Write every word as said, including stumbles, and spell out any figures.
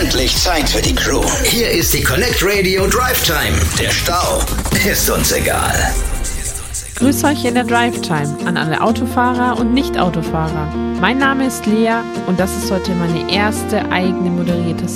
Endlich Zeit für die Crew. Hier ist die Connect Radio Drive Time. Der Stau ist uns egal. Grüß euch in der Drive Time an alle Autofahrer und Nicht-Autofahrer. Mein Name ist Lea und das ist heute meine erste eigene moderierte